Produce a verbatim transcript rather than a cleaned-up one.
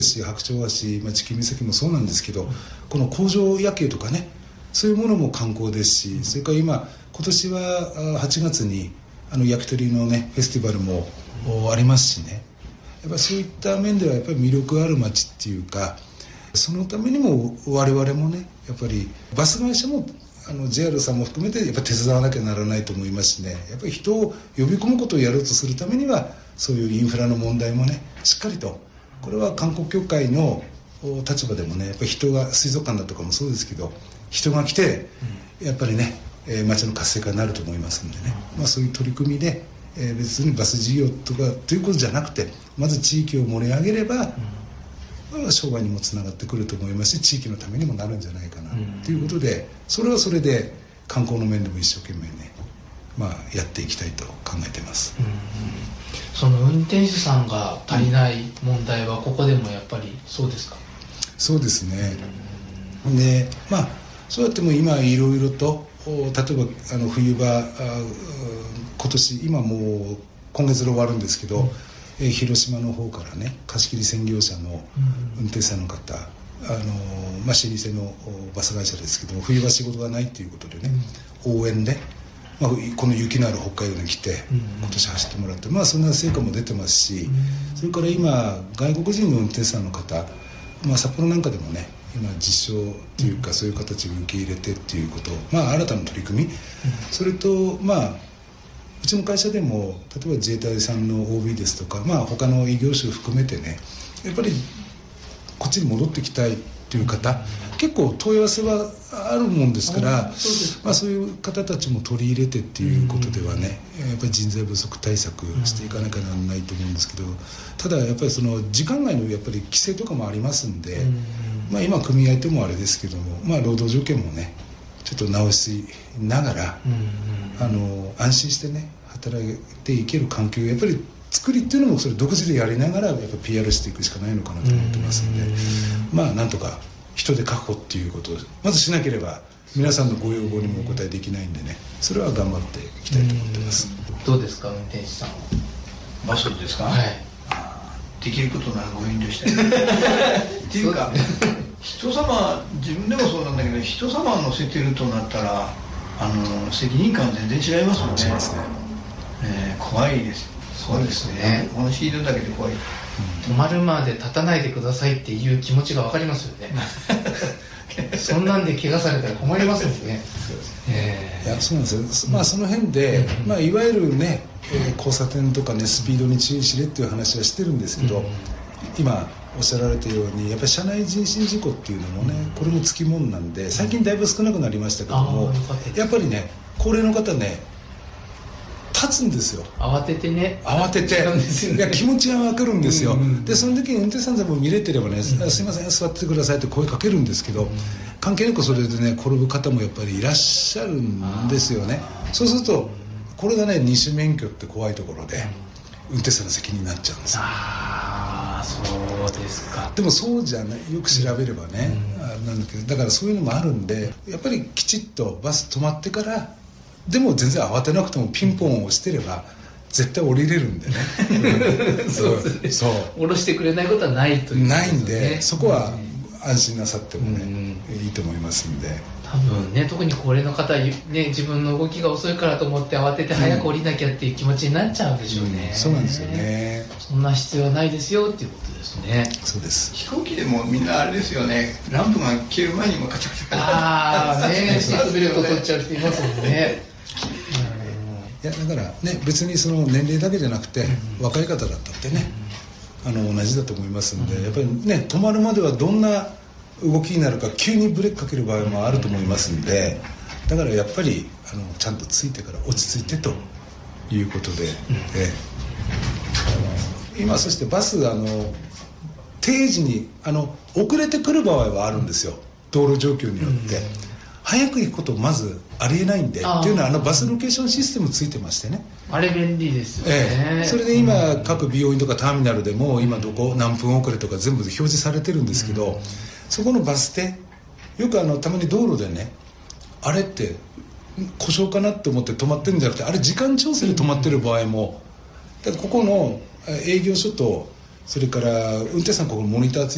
白鳥橋、町木岬もそうなんですけど、この工場夜景とかね、そういうものも観光ですし、それから今今年ははちがつにあの焼き鳥のねフェスティバルもありますしね、やっぱりそういった面ではやっぱり魅力ある街っていうか、そのためにも我々もね、やっぱりバス会社もあの ジェイアール さんも含めてやっぱ手伝わなきゃならないと思いますしね、やっぱり人を呼び込むことをやろうとするためには、そういうインフラの問題もねしっかりと、これは観光協会の立場でもね、やっぱり人が、水族館だとかもそうですけど、人が来てやっぱりね、えー、街の活性化になると思いますんでね、まあ、そういう取り組みで、えー、別にバス事業とかということじゃなくて、まず地域を盛り上げれば、うん、商売にもつながってくると思いますし、地域のためにもなるんじゃないかなということで、それはそれで観光の面でも一生懸命ね、まあ、やっていきたいと考えています。 うんうん、その運転手さんが足りない問題はここでもやっぱりそうですか？ そうですね。で、まあそうやっても今いろいろと、例えばあの冬場、あ今年今もう今月で終わるんですけど、うん、え広島の方からね、貸し切り専業車の運転手さんの方、あのまあ、老舗のバス会社ですけども、冬場仕事がないということでね、うん、応援で、まあ、この雪のある北海道に来て今年走ってもらって、まあ、そんな成果も出てますし、うん、それから今外国人の運転手さんの方、まあ、札幌なんかでもね、今実証っていうか、そういう形で受け入れてっていうこと、まあ、新たな取り組み、うん、それとまあうちの会社でも例えば自衛隊さんの オービー ですとか、まあ、他の異業種を含めてね、やっぱりこっちに戻ってきたいという方、うん、結構問い合わせはあるもんですから、そうですか。まあ、そういう方たちも取り入れてっていうことではね、うん、やっぱり人材不足対策していかなきゃならないと思うんですけど、ただやっぱりその時間外のやっぱり規制とかもありますんで、うん、まあ、今組合ともあれですけども、まあ、労働条件もねちょっと直しながら、うんうん、あの安心してね働いていける環境をやっぱり作りっていうのもそれ独自でやりながらやっぱ ピーアール していくしかないのかなと思ってますんで、んまあなんとか人手確保っていうことをまずしなければ皆さんのご要望にもお答えできないんでね、それは頑張っていきたいと思ってます。 どうですか運転手さんは？ バスですか？ はい。 できることならご遠慮したいっていうか、人様、自分でもそうなんだけど、人様を乗せてるとなったらあの責任感全然違いますもんね。 違いますね。 えー、怖いです。 そうですね。 お話聞いてるだけで怖い。 止まるまで立たないでくださいっていう気持ちが分かりますよね。そんなんで怪我されたら困りますもんね。 えー、いやそうなんですよ。まあその辺で、うん、まあいわゆるね、えー、交差点とかねスピードに注意しれっていう話はしてるんですけど、うん、今おっしゃられたようにやっぱり車内人身事故っていうのもね、これもつきもんなんで最近だいぶ少なくなりましたけども、やっぱりね高齢の方ね立つんですよ。 慌ててね慌てて、ね、いや気持ちは分かるんですよ。うんうん、でその時に運転手さんでも見れてればね、うん、すいません座ってくださいって声かけるんですけど、うん、関係なくそれでね転ぶ方もやっぱりいらっしゃるんですよね。そうするとこれがね二種免許って怖いところで、うん、運転手さんの責任になっちゃうんですよ。 ああそうですか。 でもそうじゃないよく調べればね、うん、あなんだけどだからそういうのもあるんでやっぱりきちっとバス止まってからでも全然慌てなくてもピンポンを押してれば絶対降りれるんでね。 そうですね。降ろしてくれないことはないという、ね、 ないんでそこは安心なさってもね、うん、いいと思いますんで。 多分ね特に高齢の方ね自分の動きが遅いからと思って慌てて早く降りなきゃっていう気持ちになっちゃうでしょうね。 うん、そうなんですよね。 そんな必要はないですよっていうことですね。 そうです。 飛行機でもみんなあれですよね、ランプが消える前にもカチャカチャカチャああねシートベルト取っちゃう人いますもんね。 いやだからね別にその年齢だけじゃなくて、うん、若い方だったってね、うん、あの同じだと思いますんで、うん、やっぱりね止まるまではどんな動きになるか急にブレーキかける場合もあると思いますんで、だからやっぱりあのちゃんとついてから落ち着いてということで、うんえー、今そしてバスあの定時にあの遅れてくる場合はあるんですよ、道路状況によって、うん、早く行くことまずありえないんでっていうのはあのバスロケーションシステムついてましてね、 あれ便利ですよね、 ええ、それで今、うん、各美容院とかターミナルでも今どこ何分遅れとか全部表示されてるんですけど、うん、そこのバス停よくあのたまに道路でねあれって故障かなって思って止まってるんじゃなくてあれ時間調整で止まってる場合も、だからここの営業所とそれから運転手さんここのモニターついて